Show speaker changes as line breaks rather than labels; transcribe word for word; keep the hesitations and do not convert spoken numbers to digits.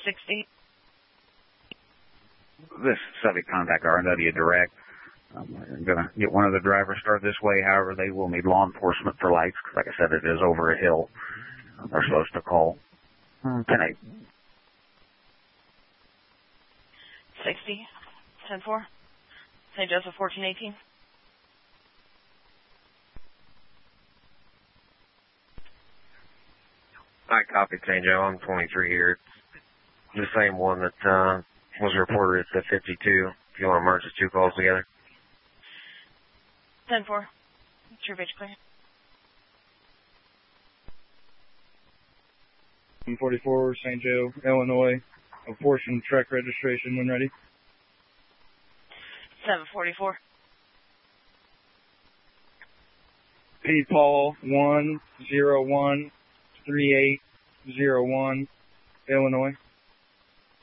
sixty.
This is subject contact R and W direct. Um, I'm going to get one of the drivers started this way. However, they will need law enforcement for lights. Like I said, it is over a hill. Um, they're supposed to call ten eight.
sixty. ten four. Saint Joseph fourteen eighteen.
I copied Saint Joe. I'm twenty-three here. It's the same one that uh, was reported at the fifty-two. If you want to merge the two calls together.
ten four. True bitch clear.
forty-four, Saint Joe, Illinois. Abortion truck registration when ready.
seven forty-four.
P. Paul, one zero one three eight zero one, Illinois.